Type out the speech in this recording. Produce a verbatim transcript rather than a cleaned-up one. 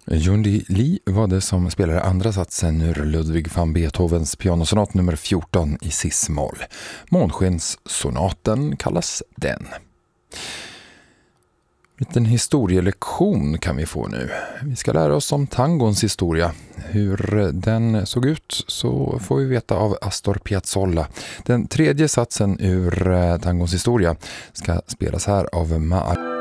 Jundi Lee var det som spelade andra satsen ur Ludwig van Beethovens pianosonat nummer fjorton i cis-moll. Månskenssonaten kallas den. En liten historielektion kan vi få nu. Vi ska lära oss om tangons historia. Hur den såg ut så får vi veta av Astor Piazzolla. Den tredje satsen ur tangons historia ska spelas här av Ma